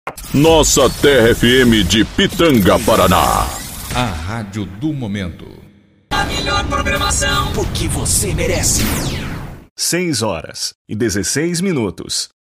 Nossa Terra FM de Pitanga, Paraná. A rádio do momento. A melhor programação, porque você merece. 6 horas e 16 minutos.